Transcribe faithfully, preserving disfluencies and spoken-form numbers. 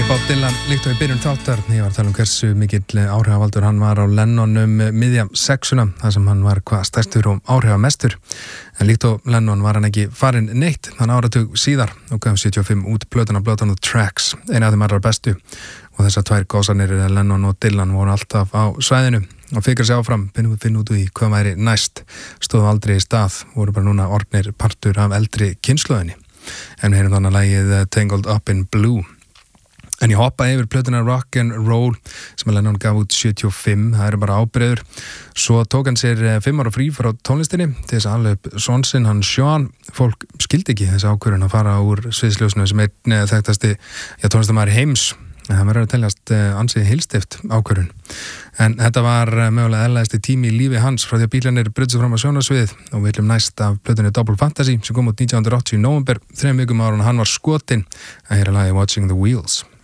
Bob Dylan líkt og í byrjun þáttar. Ég var að tala um hversu mikill áhrifavaldur hann var á Lennonum miðja sexuna, þar sem hann var hvað stærstur og áhrifamestur. En líkt og Lennon var hann ekki farinn neitt þann áratug síðar og gaf sjötíu og fimm út plötuna Blood on the Tracks, eina af þeim allra bestu. Og þessar tvær gósanir, Lennon og Dylan, voru alltaf á svæðinu og fikra sig áfram, finna út í hvað væri næst. Stóðu aldrei í stað, voru bara núna orðnir partur af eldri kynslóðinni. En við heyrum þannig lagið Tangled Up in Blue. En ég hoppa yfir plötuna Rock and Roll sem Lennon gaf út sjötíu og fimm, það eru bara ábreiður. Svo tók hann sér fimm ára frí frá tónlistinni til þess að ala upp son sinn, hann Sean. Fólk skildi ekki þessi ákvörðun að fara úr sviðsljósinu sem einn þekktasti ja, tónlistamæður heims. Það verður að teljast ansið heilstift ákvörðun. En þetta var mögulega eðlægasti tími í lífi hans frá því að bílarnir bruttu fram á sjónarsviðið og við viljum næst af plötunni Double Fantasy sem kom út nítján hundruð og áttatíu í nóvember, þrem vikum ára og hann var skotinn að heyra lagið Watching the Wheels.